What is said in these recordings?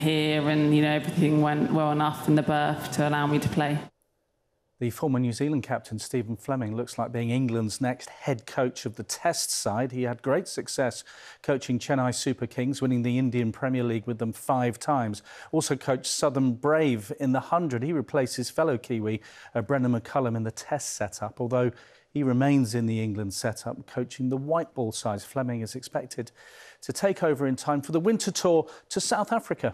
here, and everything went well enough in the berth to allow me to play. The former New Zealand captain Stephen Fleming looks like being England's next head coach of the Test side. He had great success coaching Chennai Super Kings, winning the Indian Premier League with them 5 times. Also coached Southern Brave in the 100. He replaces fellow Kiwi Brendan McCullum in the Test setup, although he remains in the England setup, coaching the white ball sides. Fleming is expected to take over in time for the winter tour to South Africa.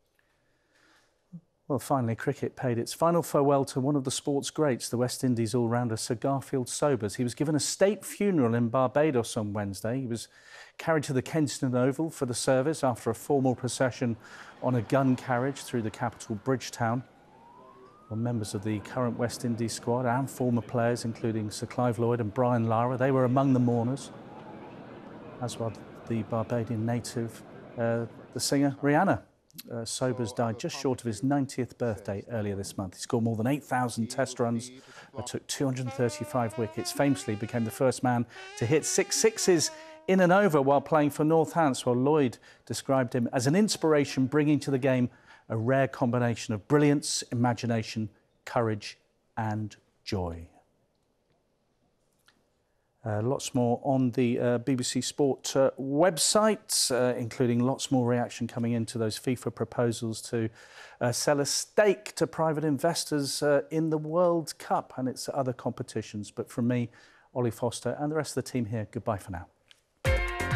Well, finally, cricket paid its final farewell to one of the sport's greats, the West Indies all-rounder Sir Garfield Sobers. He was given a state funeral in Barbados on Wednesday. He was carried to the Kensington Oval for the service after a formal procession on a gun carriage through the capital, Bridgetown. Well, members of the current West Indies squad and former players, including Sir Clive Lloyd and Brian Lara, they were among the mourners, as well the Barbadian native, the singer Rihanna. Sobers died just short of his 90th birthday earlier this month. He scored more than 8,000 Test runs, took 235 wickets, famously became the first man to hit 6 sixes in an over while playing for Northants, while Lloyd described him as an inspiration, bringing to the game a rare combination of brilliance, imagination, courage and joy. Lots more on the BBC Sport website, including lots more reaction coming into those FIFA proposals to sell a stake to private investors in the World Cup and its other competitions. But from me, Ollie Foster and the rest of the team here, goodbye for now.